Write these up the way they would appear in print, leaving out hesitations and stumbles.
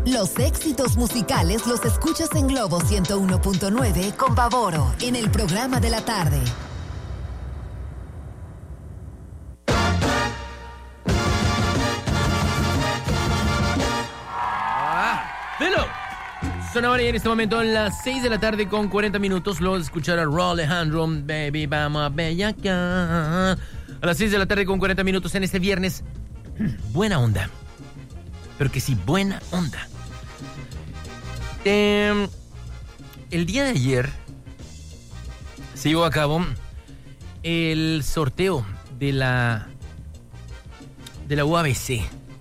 Los éxitos musicales los escuchas en Globo 101.9 con Pavoro en el programa de la tarde. ¡Velo! Son ahora y en este momento en las 6 de la tarde con 40 minutos. Luego de escuchar a Raúl Alejandro, Baby, vamos a bellaca. A las 6 de la tarde con 40 minutos en este viernes. Buena onda. Pero que sí, buena onda. El día de ayer se llevó a cabo el sorteo de la UABC.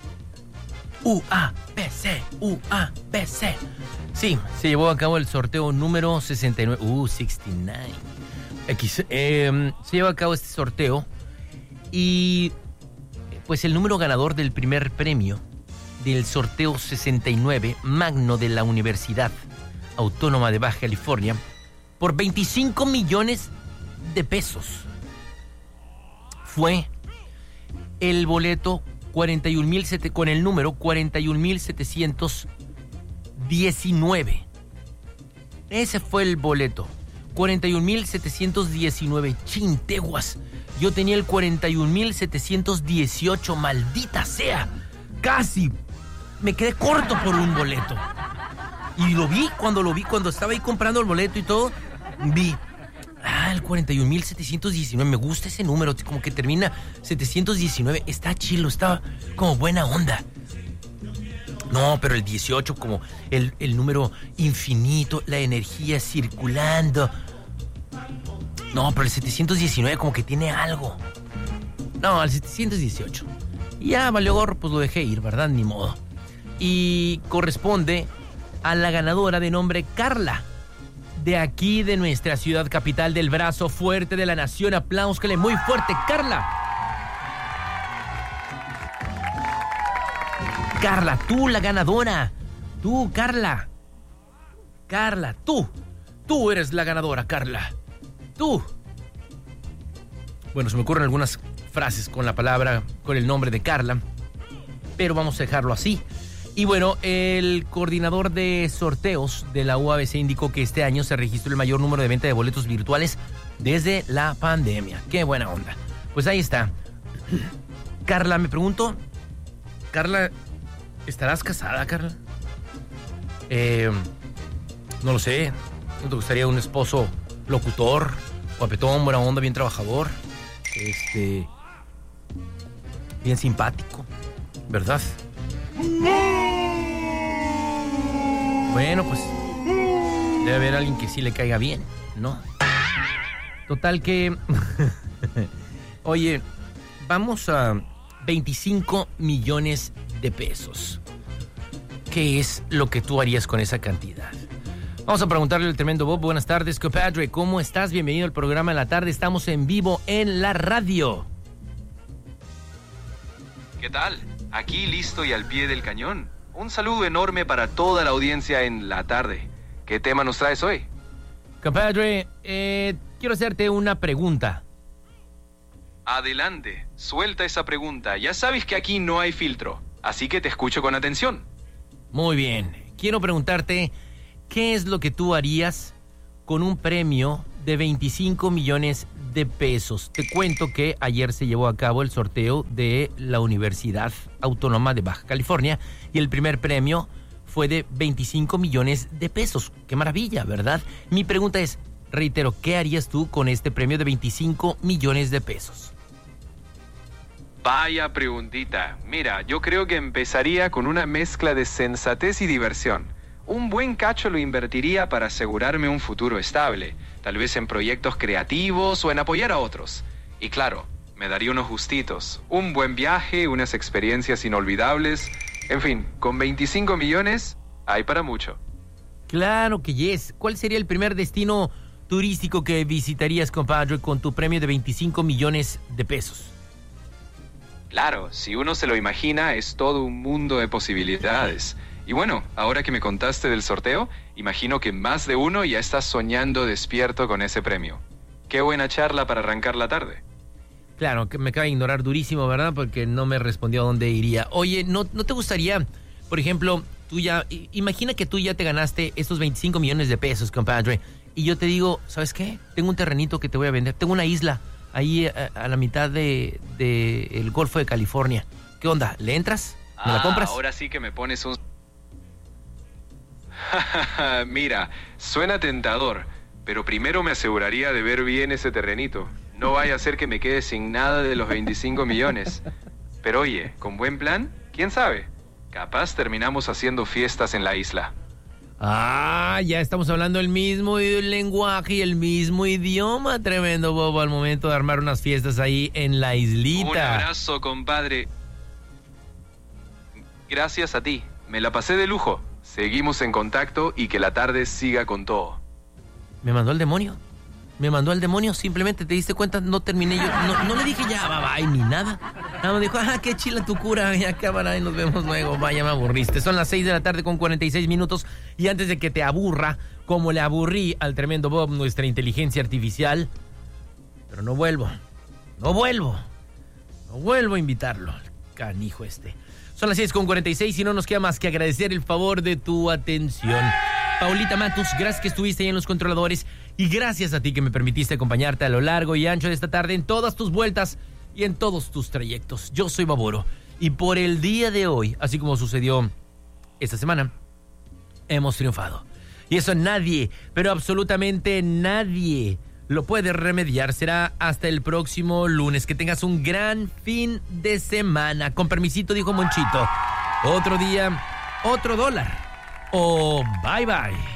UABC. Sí, se llevó a cabo el sorteo número 69. 69. Se llevó a cabo este sorteo y pues el número ganador del primer premio del sorteo 69 magno de la Universidad Autónoma de Baja California por 25 millones de pesos fue el boleto 41,700 con el número 41,719. Ese fue el boleto 41,719. Chinteguas, yo tenía el 41,718, maldita sea. Casi me quedé corto por un boleto. Y cuando estaba ahí comprando el boleto y todo, vi el 41,719. Me gusta ese número, como que termina 719. Está chilo, está como buena onda. No, pero el 18 como el número infinito, la energía circulando. No, pero el 719 como que tiene algo. No, el 718. Ya valió gorro, pues lo dejé ir, ¿verdad? Ni modo. Y corresponde a la ganadora de nombre Carla, de aquí de nuestra ciudad capital, del brazo fuerte de la nación. Apláuscale muy fuerte, Carla. Carla, tú la ganadora. Tú, Carla. Carla, tú. Tú eres la ganadora, Carla. Tú. Bueno, se me ocurren algunas frases con el nombre de Carla, pero vamos a dejarlo así. Y bueno, el coordinador de sorteos de la UABC indicó que este año se registró el mayor número de venta de boletos virtuales desde la pandemia. ¡Qué buena onda! Pues ahí está. Carla, me pregunto, Carla, ¿estarás casada, Carla? No lo sé. ¿No te gustaría un esposo locutor, guapetón, buena onda, bien trabajador? Bien simpático, ¿verdad? Bueno, pues debe haber alguien que sí le caiga bien, ¿no? Total que... Oye, vamos a 25 millones de pesos. ¿Qué es lo que tú harías con esa cantidad? Vamos a preguntarle al tremendo Bob. Buenas tardes, compadre. ¿Cómo estás? Bienvenido al programa de la tarde. Estamos en vivo en la radio. ¿Qué tal? Aquí listo y al pie del cañón. Un saludo enorme para toda la audiencia en la tarde. ¿Qué tema nos traes hoy? Compadre, quiero hacerte una pregunta. Adelante, suelta esa pregunta. Ya sabes que aquí no hay filtro, así que te escucho con atención. Muy bien. Quiero preguntarte, ¿qué es lo que tú harías con un premio de 25 millones de pesos? Te cuento que ayer se llevó a cabo el sorteo de la Universidad Autónoma de Baja California y el primer premio fue de 25 millones de pesos. ¡Qué maravilla!, ¿verdad? Mi pregunta es, reitero, ¿qué harías tú con este premio de 25 millones de pesos? Vaya preguntita. Mira, yo creo que empezaría con una mezcla de sensatez y diversión. Un buen cacho lo invertiría para asegurarme un futuro estable, tal vez en proyectos creativos o en apoyar a otros. Y claro, me daría unos gustitos, un buen viaje, unas experiencias inolvidables. En fin, con 25 millones hay para mucho. Claro que yes. ¿Cuál sería el primer destino turístico que visitarías, compadre, con tu premio de 25 millones de pesos? Claro, si uno se lo imagina, es todo un mundo de posibilidades. Y bueno, ahora que me contaste del sorteo, imagino que más de uno ya está soñando despierto con ese premio. Qué buena charla para arrancar la tarde. Claro, que me acaba de ignorar durísimo, ¿verdad? Porque no me respondió a dónde iría. Oye, ¿no te gustaría, por ejemplo, imagina que tú ya te ganaste estos 25 millones de pesos, compadre, y yo te digo, ¿sabes qué? Tengo un terrenito que te voy a vender, tengo una isla ahí a la mitad de el Golfo de California. ¿Qué onda? ¿Le entras? ¿Me la compras? Ahora sí que me pones un... Mira, suena tentador, pero primero me aseguraría de ver bien ese terrenito. No vaya a ser que me quede sin nada de los 25 millones. Pero oye, con buen plan, ¿quién sabe? Capaz terminamos haciendo fiestas en la isla. Ya estamos hablando el mismo lenguaje y el mismo idioma, tremendo bobo, al momento de armar unas fiestas ahí en la islita. Un abrazo, compadre. Gracias a ti, me la pasé de lujo. Seguimos en contacto y que la tarde siga con todo. ¿Me mandó al demonio? Me mandó al demonio, simplemente te diste cuenta, no terminé yo, no le dije ya, bye, ni nada. Nada, me dijo, qué chila tu cura, ya cámara y nos vemos luego, vaya, me aburriste. Son las 6 de la tarde con 46 minutos y antes de que te aburra, como le aburrí al tremendo Bob, nuestra inteligencia artificial, pero no vuelvo a invitarlo, al canijo este. Son las 6 con 46 y no nos queda más que agradecer el favor de tu atención. Paulita Matus, gracias que estuviste ahí en los controladores y gracias a ti que me permitiste acompañarte a lo largo y ancho de esta tarde en todas tus vueltas y en todos tus trayectos. Yo soy Baboro y por el día de hoy, así como sucedió esta semana, hemos triunfado. Y eso nadie, pero absolutamente nadie lo puede remediar. Será hasta el próximo lunes. Que tengas un gran fin de semana. Con permisito, dijo Monchito. Otro día, otro dólar. O bye bye.